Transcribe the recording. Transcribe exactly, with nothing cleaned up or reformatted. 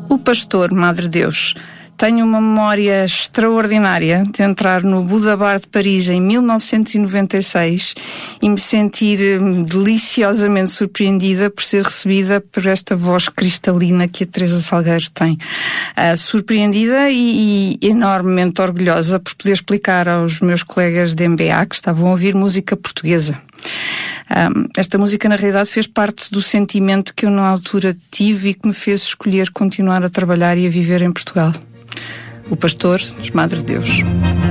O Pastor, Madre Deus. Tenho uma memória extraordinária de entrar no Buda Bar de Paris em mil novecentos e noventa e seis e me sentir hum, deliciosamente surpreendida por ser recebida por esta voz cristalina que a Teresa Salgueiro tem. Uh, surpreendida e, e enormemente orgulhosa por poder explicar aos meus colegas de M B A que estavam a ouvir música portuguesa. Um, esta música na realidade fez parte do sentimento que eu na altura tive e que me fez escolher continuar a trabalhar e a viver em Portugal. O Pastor, Madre Deus.